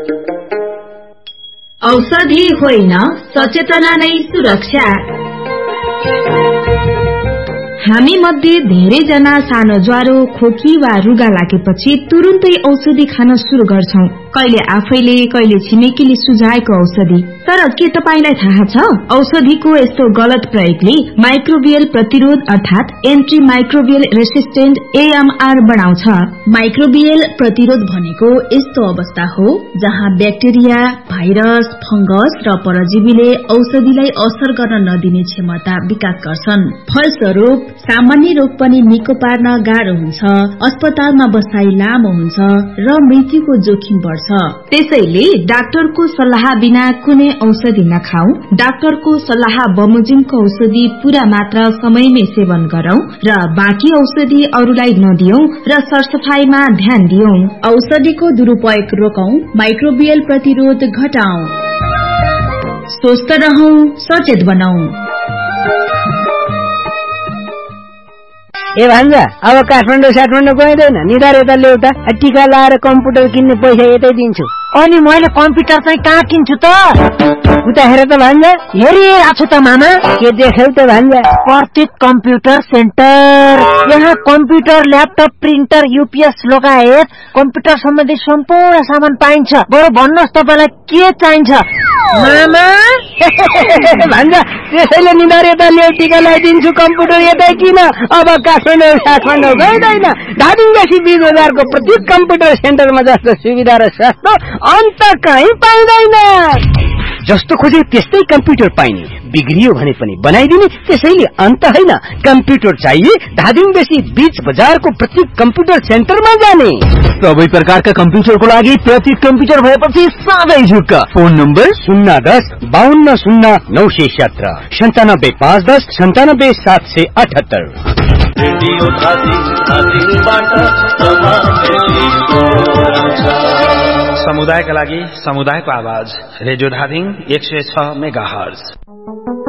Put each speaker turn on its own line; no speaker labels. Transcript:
औषधि होइन, सचेतना नै सुरक्षा। हामी मध्ये धेरैजना सानो ज्वरो, खोकी वा रुगा लागेपछि तुरुन्तै औषधि खान शुरू गर्छौं। कहिले आफैले, कहिले छिमेकीले सुझाएको औषधि। तर के तपाईलाई थाहा छ, औषधिको यस्तो गलत प्रयोगले माइक्रोबियल प्रतिरोध अर्थात एन्टी माइक्रोबियल रेसिस्टेन्ट AMR बढाउँछ। माइक्रोबियल प्रतिरोध भनेको यस्तो अवस्था हो जहाँ ब्याक्टेरिया, भाइरस, फंगस र परजीवीले औषधिलाई असर गर्न नदिने क्षमता विकास गर्छन्। फलस्वरूप सामान्य रोग पनि निको पार्न गाह्रो हुन्छ, अस्पतालमा बसाई लामो हुन्छ र मृत्युको जोखिम बढ्छ। त्यसैले डाक्टरको सल्लाह बिना कुनै औषधि नखाऊ। डाक्टरको सल्लाह बमोजिमको औषधि पूरा मात्रा समयमै सेवन गरौं र बाँकी औषधि अरूलाई नदियौं र सरसफाईमा ध्यान दियौं। औषधिको दुरुपयोग रोकौं, माइक्रोबियल प्रतिरोध घटाऊ। स्वस्थ रहौं, सचेत बनाऊ।
ए भान्जा, अब काठमाडौँ गइँदैन, निधार यता ल्याउता। टिका लाएर कम्प्युटर किन्ने पैसा यतै दिन्छु।
अनि मैले कम्प्युटर चाहिँ कहाँ किन्छु त?
उता हेर त भान्जा।
हेरिरहेको छु त मामा।
के देख्यौ त भान्जा?
प्रतीक कम्प्युटर सेन्टर। यहाँ कम्प्युटर, ल्यापटप, प्रिन्टर, UPS लगायत कम्प्युटर सम्बन्धी सम्पूर्ण सामान पाइन्छ। बरु भन्नुहोस् तपाईलाई के चाहिन्छ?
मामा भान्जा, त्यसैले निधार यता ल्याउ, टिका लगाइदिन्छु, कम्प्युटर यतै किन। अब काठमाडौँ गइँदैन। धादिङदेखि 20,000 को प्रत्येक कम्प्युटर सेन्टरमा जस्तो सुविधा र सस्तो अन्त कहीँ पाइँदैन।
जस्तो खोजे त्यस्तै कम्प्युटर पाइने, बिग्रियो भने पनि बनाइदिने। त्यसैले अन्त होइन, कम्प्युटर चाहिए धादिङदेखि बीच बजारको प्रत्येक कम्प्युटर सेन्टरमा जाने।
सबै प्रकारका कम्प्युटरको लागि प्रत्येक कम्प्युटर भएपछि सधैँ झुक्क। Phone number
010-520917 97-510-97-778।
रेडियो धादिङबाट समुदायका लागि समुदायको आवाज। Radio Dhading 106 megahertz.